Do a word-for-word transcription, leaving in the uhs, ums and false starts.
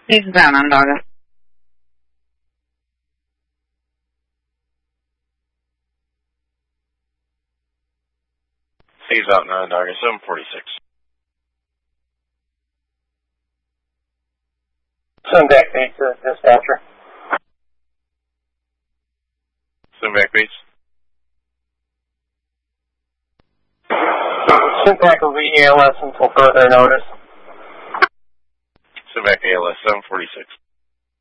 He's down on Dogger. He's out now on Dogger, seven forty-six. Send back base to dispatcher. Send back base. Send back will be A L S until further notice. Send back A L S, seven forty-six.